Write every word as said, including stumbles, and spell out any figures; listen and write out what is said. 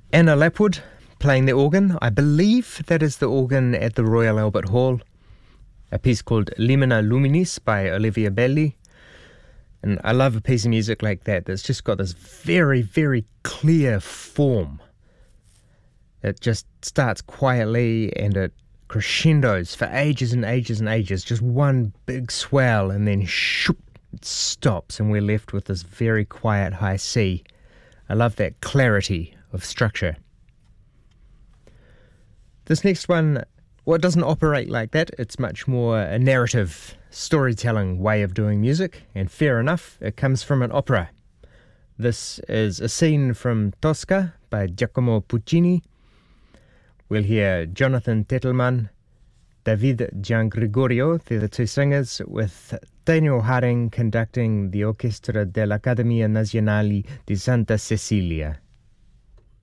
Anna Lapwood playing the organ. I believe that is the organ at the Royal Albert Hall. A piece called Limina Luminis by Olivia Belli. And I love a piece of music like that that's just got this very, very clear form. It just starts quietly and it crescendos for ages and ages and ages. Just one big swell and then shoop, it stops and we're left with this very quiet high C. I love that clarity of structure. This next one, well, it doesn't operate like that. It's much more a narrative, storytelling way of doing music, and fair enough, it comes from an opera. This is a scene from Tosca by Giacomo Puccini. We'll hear Jonathan Tettelman, David Giangregorio, they're the two singers, with Daniel Harding conducting the Orchestra dell'Accademia Nazionale di Santa Cecilia.